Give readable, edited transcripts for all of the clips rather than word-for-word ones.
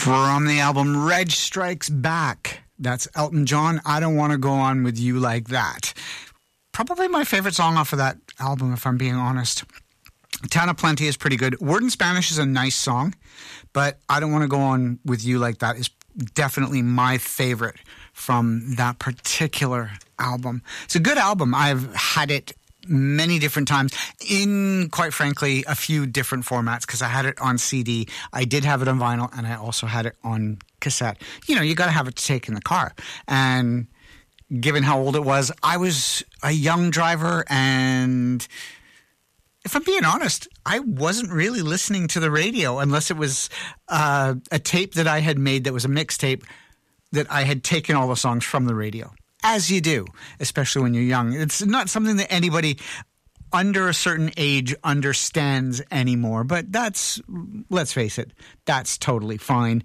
From the album Reg Strikes Back, that's Elton John, I Don't Want to Go On With You Like That. Probably my favorite song off of that album, if I'm being honest. Town of Plenty is pretty good. Word in Spanish is a nice song, but I Don't Want to Go On With You Like That is definitely my favorite from that particular album. It's a good album. I've had it many different times in, quite frankly, a few different formats, because I had it on CD, I did have it on vinyl, and I also had it on cassette. You know, you got to have it to take in the car. And given how old it was, I was a young driver, and if I'm being honest, I wasn't really listening to the radio unless it was a tape that I had made that was a mixtape that I had taken all the songs from the radio. As you do, especially when you're young. It's not something that anybody under a certain age understands anymore, but that's, let's face it, that's totally fine.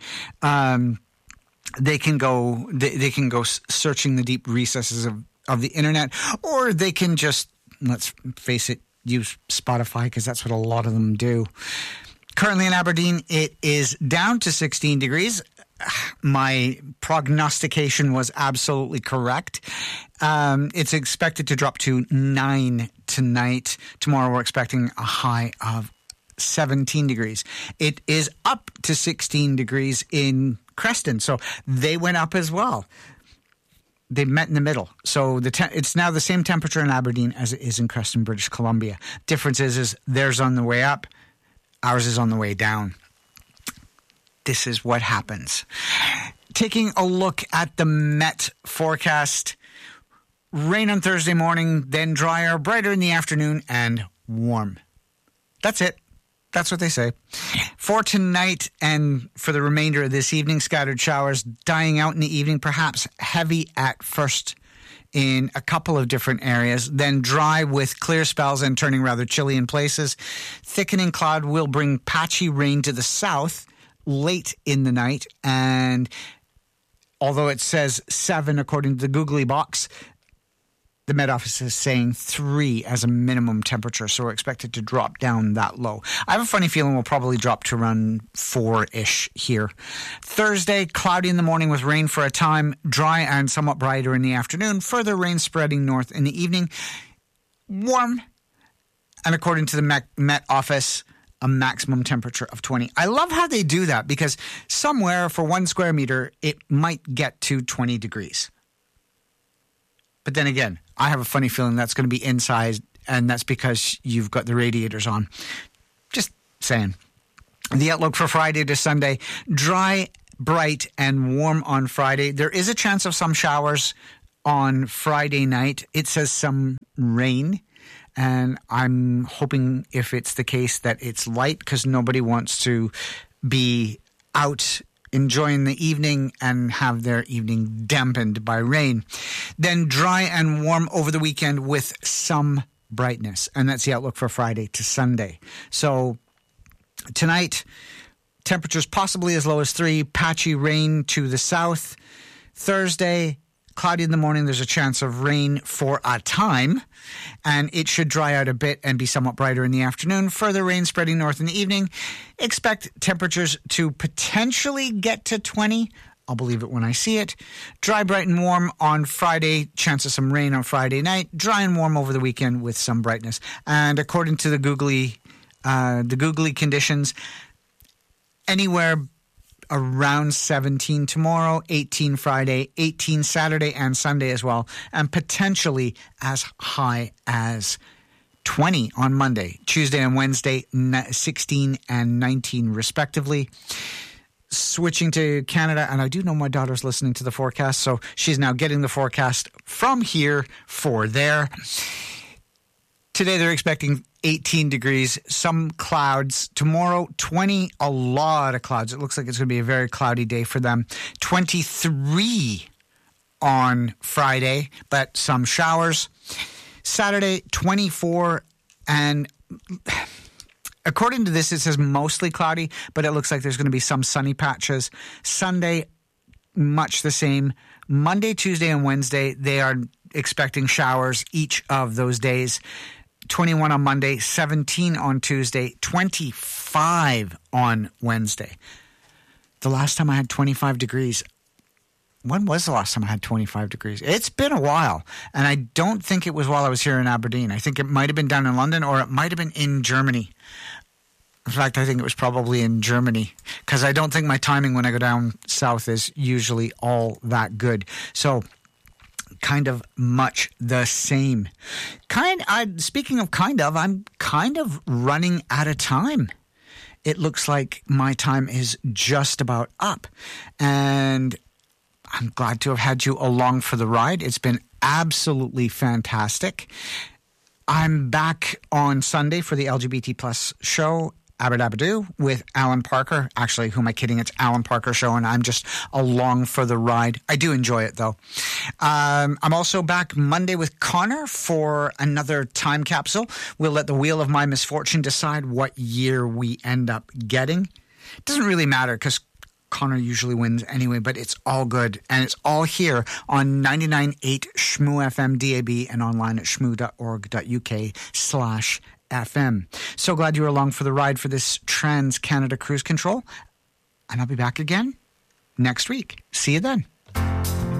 They can go searching the deep recesses of the internet, or they can just, let's face it, use Spotify, because that's what a lot of them do. Currently in Aberdeen, it is down to 16 degrees. My prognostication was absolutely correct. It's expected to drop to 9 tonight. Tomorrow we're expecting a high of 17 degrees. It is up to 16 degrees in Creston, so they went up as well. They met in the middle. So it's now the same temperature in Aberdeen as it is in Creston, British Columbia. Difference is theirs on the way up, ours is on the way down. This is what happens. Taking a look at the Met forecast. Rain on Thursday morning, then drier, brighter in the afternoon, and warm. That's it. That's what they say. For tonight and for the remainder of this evening, scattered showers dying out in the evening, perhaps heavy at first in a couple of different areas, then dry with clear spells and turning rather chilly in places. Thickening cloud will bring patchy rain to the south late in the night, and although it says 7 according to the Googly box, the Met Office is saying 3 as a minimum temperature, so we're expected to drop down that low. I have a funny feeling we'll probably drop to around 4-ish here. Thursday, cloudy in the morning with rain for a time, dry and somewhat brighter in the afternoon, further rain spreading north in the evening. Warm, and according to the Met Office, a maximum temperature of 20. I love how they do that, because somewhere for 1 square meter, it might get to 20 degrees. But then again, I have a funny feeling that's going to be inside, and that's because you've got the radiators on. Just saying. The outlook for Friday to Sunday, dry, bright, and warm on Friday. There is a chance of some showers on Friday night. It says some rain. And I'm hoping, if it's the case, that it's light, because nobody wants to be out enjoying the evening and have their evening dampened by rain. Then dry and warm over the weekend with some brightness. And that's the outlook for Friday to Sunday. So tonight, temperatures possibly as low as 3, patchy rain to the south. Thursday, cloudy in the morning, there's a chance of rain for a time, and it should dry out a bit and be somewhat brighter in the afternoon. Further rain spreading north in the evening. Expect temperatures to potentially get to 20. I'll believe it when I see it. Dry, bright, and warm on Friday. Chance of some rain on Friday night. Dry and warm over the weekend with some brightness. And according to the Googly conditions, anywhere around 17 tomorrow, 18 Friday, 18 Saturday and Sunday as well, and potentially as high as 20 on Monday. Tuesday and Wednesday, 16 and 19 respectively. Switching to Canada, and I do know my daughter's listening to the forecast, so she's now getting the forecast from here for there. Today they're expecting 18 degrees, some clouds. Tomorrow, 20, a lot of clouds. It looks like it's going to be a very cloudy day for them. 23 on Friday, but some showers. Saturday, 24, and according to this, it says mostly cloudy, but it looks like there's going to be some sunny patches. Sunday, much the same. Monday, Tuesday, and Wednesday, they are expecting showers each of those days. 21 on Monday, 17 on Tuesday, 25 on Wednesday. the last time I had 25 degrees. When was the last time I had 25 degrees? It's been a while. And I don't think it was while I was here in Aberdeen. I think it might have been down in London, or it might have been in Germany. In fact, I think it was probably in Germany, because I don't think my timing when I go down south is usually all that good. So kind of much the same. Speaking of I'm kind of running out of time. It looks like my time is just about up. And I'm glad to have had you along for the ride. It's been absolutely fantastic. I'm back on Sunday for the LGBT Plus show, Aberdabadoo, with Alan Parker. Actually, who am I kidding? It's Alan Parker show, and I'm just along for the ride. I do enjoy it, though. I'm also back Monday with Connor for another time capsule. We'll let the wheel of my misfortune decide what year we end up getting. It doesn't really matter, because Connor usually wins anyway, but it's all good. And it's all here on 99.8 Shmoo FM DAB and online at shmoo.org.uk/FM. So glad you were along for the ride for this Trans Canada Cruise Control. And I'll be back again next week. See you then.